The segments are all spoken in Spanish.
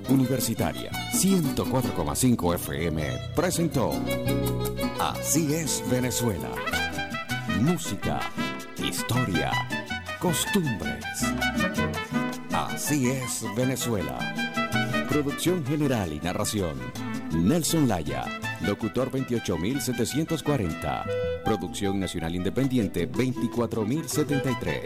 Universitaria 104,5 FM presentó Así es Venezuela. Música, historia, costumbres. Así es Venezuela. Producción general y narración: Nelson Laya, locutor 28740. Producción nacional independiente 24073.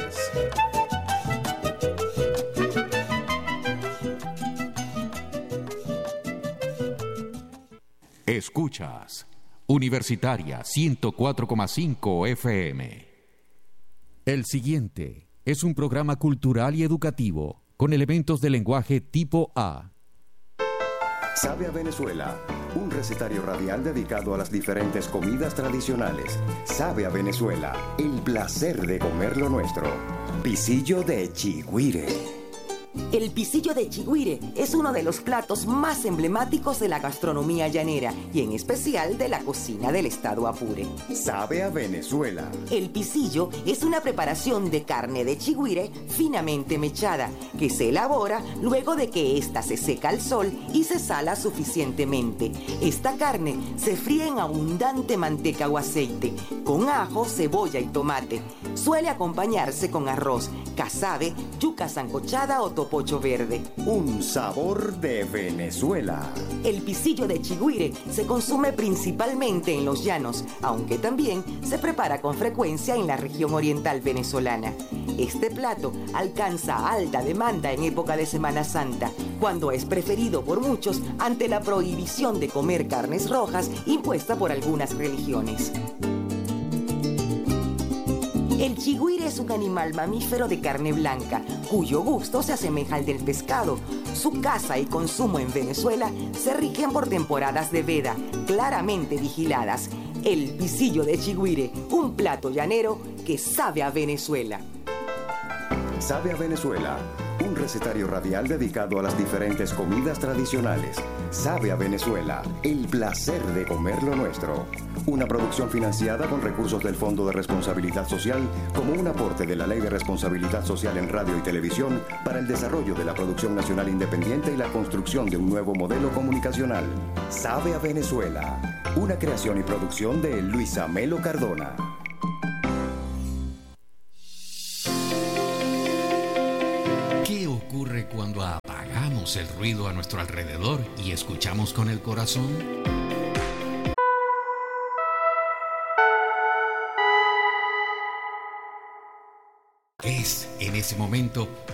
Escuchas Universitaria 104,5 FM. El siguiente es un programa cultural y educativo con elementos de lenguaje tipo A. Sabe a Venezuela, un recetario radial dedicado a las diferentes comidas tradicionales. Sabe a Venezuela, el placer de comer lo nuestro. Pisillo de Chigüire. El pisillo de Chigüire es uno de los platos más emblemáticos de la gastronomía llanera y en especial de la cocina del estado Apure. Sabe a Venezuela. El pisillo es una preparación de carne de chigüire finamente mechada que se elabora luego de que ésta se seca al sol y se sala suficientemente. Esta carne se fríe en abundante manteca o aceite con ajo, cebolla y tomate. Suele acompañarse con arroz, casabe, yuca sancochada o topocho verde. Un sabor de Venezuela. El pisillo de chigüire se consume principalmente en los llanos, aunque también se prepara con frecuencia en la región oriental venezolana. Este plato alcanza alta demanda en época de Semana Santa, cuando es preferido por muchos ante la prohibición de comer carnes rojas impuesta por algunas religiones. El chigüire es un animal mamífero de carne blanca, cuyo gusto se asemeja al del pescado. Su caza y consumo en Venezuela se rigen por temporadas de veda, claramente vigiladas. El pisillo de chigüire, un plato llanero que sabe a Venezuela. Sabe a Venezuela, un recetario radial dedicado a las diferentes comidas tradicionales. Sabe a Venezuela, el placer de comer lo nuestro. Una producción financiada con recursos del Fondo de Responsabilidad Social como un aporte de la Ley de Responsabilidad Social en Radio y Televisión para el desarrollo de la producción nacional independiente y la construcción de un nuevo modelo comunicacional. Sabe a Venezuela, una creación y producción de Luisa Melo Cardona. ¿Qué ocurre cuando apagamos el ruido a nuestro alrededor y escuchamos con el corazón? Es en ese momento